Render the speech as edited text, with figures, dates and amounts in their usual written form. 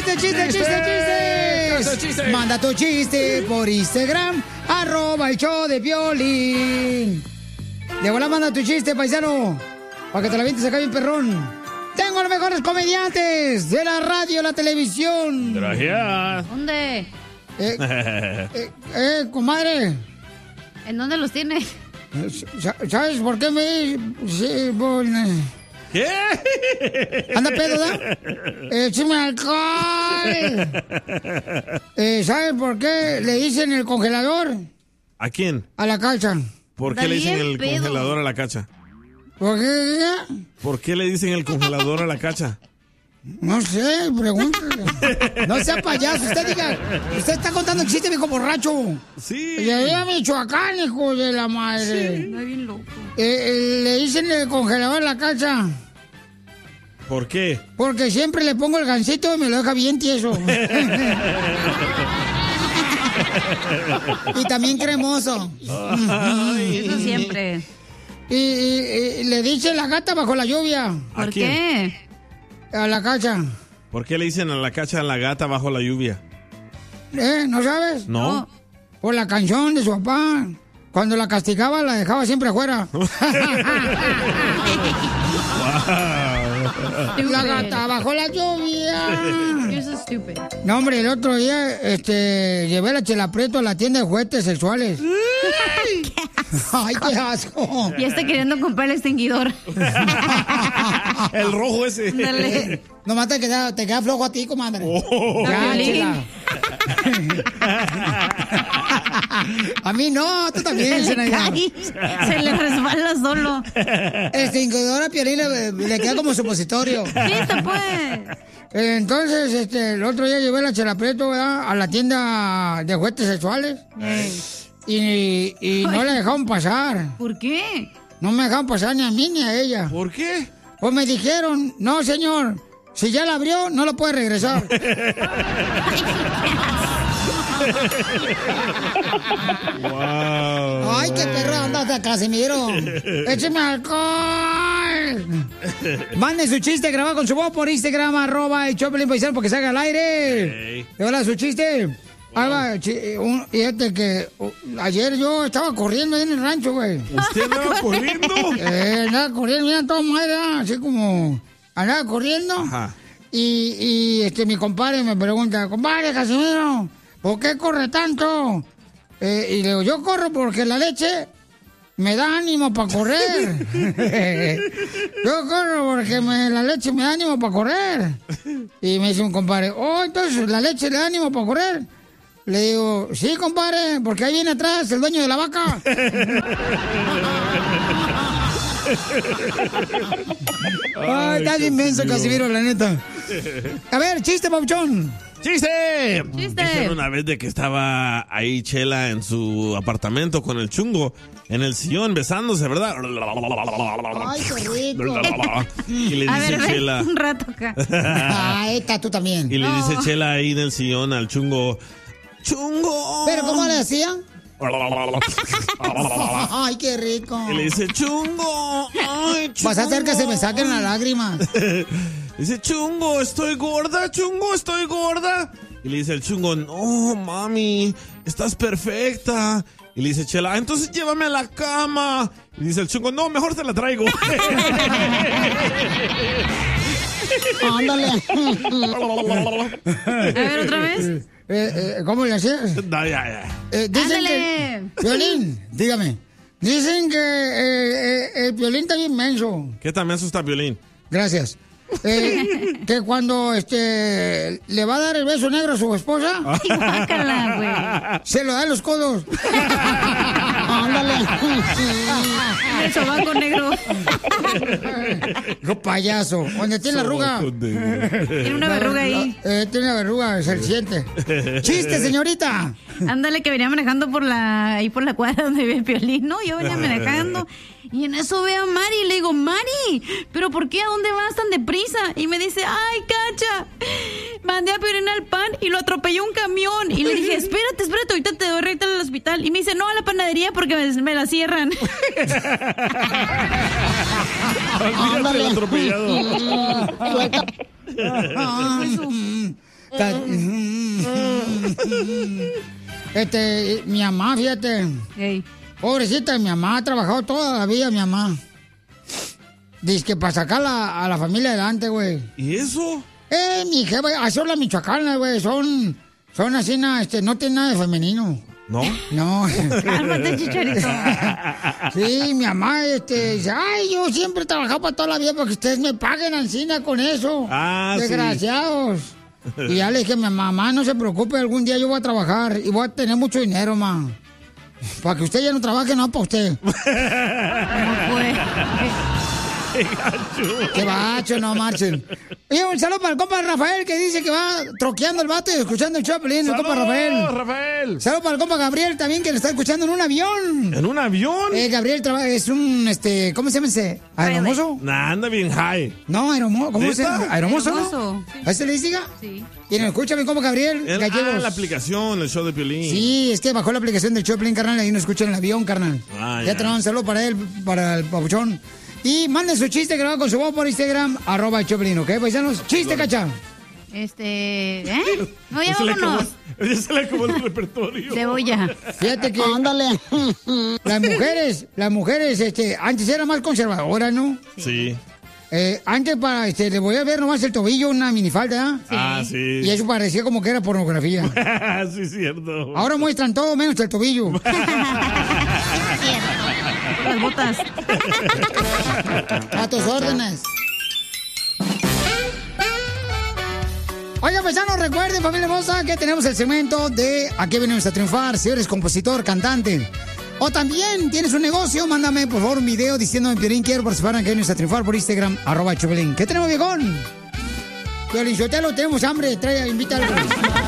¡Chistes! Manda tu chiste por Instagram, @ el show de Piolín. De volada manda tu chiste, paisano, para que te la vientes acá bien perrón. Tengo los mejores comediantes de la radio y la televisión. Gracias. ¿Dónde? Comadre. ¿En dónde los tiene? ¿Sabes por qué me... Sí, ¿Qué? ¿Anda pedo, da? ¡Échame alcohol! ¿Sabes por qué le dicen el congelador? ¿A quién? A la cacha. ¿Por qué le dicen el congelador a la cacha? ¿Por qué? ¿Por qué le dicen el congelador a la cacha? No sé, pregúntale. No sea payaso, usted diga. Usted está contando el chiste, viejo borracho. Sí. Llegué a Michoacán, hijo de la madre. Sí, está bien loco. Le dicen el congelador a la cacha. ¿Por qué? Porque siempre le pongo el gansito y me lo deja bien tieso. Y también cremoso. Eso siempre. Y le dice la gata bajo la lluvia. ¿Por qué? A la cacha. ¿Por qué le dicen a la cacha la gata bajo la lluvia? ¿No sabes? No. Por la canción de su papá. Cuando la castigaba, la dejaba siempre afuera. La gata bajo la lluvia. You're so stupid. No, hombre, el otro día llevé la Chela Prieto a la tienda de juguetes sexuales. ¡Ay, qué asco! Ya está queriendo comprar el extinguidor. El rojo ese. Dale. Nomás te queda flojo a ti, comadre. Ya, Chela. A mí no, tú también. Se le cae, se le resbala solo. El extinguidor a Piolín le queda como supositorio. Sí, está pues. Entonces, el otro día llevé la Chela Prieto, ¿verdad?, a la tienda de juguetes sexuales. Y no la dejaron pasar. ¿Por qué? No me dejaron pasar ni a mí ni a ella. ¿Por qué? Pues me dijeron, no, señor, si ya la abrió, no lo puede regresar. Wow. Ay, qué perro andas de Casimiro. Écheme alcohol. Mande su chiste grabado con su voz por Instagram, @ el Choplin Paisano, porque salga al aire. Hey. Hola, su chiste. Ahí va, fíjate que ayer yo estaba corriendo ahí en el rancho, güey. ¿Usted andaba corriendo? Andaba corriendo, mira, todo madre, así como andaba corriendo. Ajá. Y mi compadre me pregunta, compadre Casimiro, ¿por qué corre tanto? Y le digo, yo corro porque la leche me da ánimo para correr. Yo corro porque la leche me da ánimo para correr. Y me dice un compadre, oh, entonces la leche le da ánimo para correr. Le digo, sí, compadre, porque ahí viene atrás el dueño de la vaca. Ay, está inmenso, Casimiro, la neta. A ver, chiste, papuchón. ¡Chiste! ¡Chiste! Dicen una vez de que estaba ahí Chela en su apartamento con el chungo en el sillón besándose, ¿verdad? Ay, qué rico. Y le A dice ver, Chela... un rato acá. Ay, está tú también. Y le dice Chela ahí en el sillón al chungo... ¡Chungo! ¿Pero cómo le hacían? Ay, qué rico. Y le dice, chungo, ay, chungo. Vas a hacer que se me saquen las lágrimas. Dice, chungo, estoy gorda, chungo, estoy gorda. Y le dice el chungo, no, mami, estás perfecta. Y le dice Chela, entonces llévame a la cama. Y dice el chungo, no, mejor te la traigo. Ándale. A ver, otra vez. ¿Cómo le hacías? No, ya. Dicen Ándale. que... Piolín, dígame. Dicen que el Piolín está bien menso. ¿Qué tan menso está Piolín? Gracias. Que cuando le va a dar el beso negro a su esposa, Ay, guácala, güey. se lo da en los codos. Ándale. El sobaco negro. Hijo payaso. Donde tiene la arruga. Tiene una verruga ahí. Tiene una verruga, se siente. ¡Chiste, señorita! Ándale, que venía manejando ahí por la cuadra donde vive el Piolín, ¿no? Yo venía manejando y en eso veo a Mari y le digo, Mari, ¿pero por qué? ¿A dónde vas tan deprisa? Y me dice, ay, Cacha, mandé a Piolín al pan y lo atropelló un camión. Y le dije, espérate, ahorita te doy recta al hospital. Y me dice, no, a la panadería porque me la cierran. Olvídate del atropellado. Mi mamá, fíjate. Ey. Pobrecita, mi mamá ha trabajado toda la vida, mi mamá. Dice que para sacar a la familia adelante, güey. ¿Y eso? Mi jefa, son las michoacanas, güey, son así, no tienen nada de femenino. ¿No? No. Cálmate, Chicharito. Sí, mi mamá, dice, ay, yo siempre he trabajado para toda la vida porque ustedes me paguen ancina con eso. Ah, desgraciados. Sí. Y ya le dije a mi mamá, no se preocupe, algún día yo voy a trabajar y voy a tener mucho dinero, ma. Para que usted ya no trabaje, no para usted. ¿Cómo fue? Qué bacho, no marchen. Oye, un saludo para el compa Rafael que dice que va troqueando el vato y escuchando el Choplin, el compa Rafael. Saludo para el compa Gabriel también que lo está escuchando en un avión. ¿En un avión? Gabriel es un, ¿cómo se llama ese? ¿Aeromozo? Nah, anda bien high. No, aeromozo, ¿cómo se llama? ¿Aeromozo, no? ¿A ese le diga? Sí. ¿Quién escucha mi compa Gabriel? La aplicación, el show de Piolín. Sí, es que bajó la aplicación del Choplin, carnal, y ahí nos escucha en el avión, carnal. Ya tenemos un saludo para él, para el papuchón. Y manden su chiste grabado con su voz por Instagram, @Choplin, ¿ok, paisanos? Chiste, Cacha. No, ya vámonos. Ya se le acabó el repertorio. Cebolla. Fíjate que... Ándale. Las mujeres, antes eran más conservadoras, ¿no? Sí. Antes le voy a ver nomás el tobillo, una minifalda, Sí. Ah, sí. y eso parecía como que era pornografía. Sí, cierto. Ahora muestran todo menos el tobillo. Las botas. A tus órdenes. Oigan, paisanos, recuerden, familia hermosa, que tenemos el segmento de Aquí venimos a triunfar. Si eres compositor, cantante, o también tienes un negocio, mándame por favor un video diciéndome, Piolín, quiero participar en Aquí venimos a triunfar por Instagram, @Choplin. ¿Qué tenemos, viejón? Piolín, Sotelo, tenemos hambre, invítalo.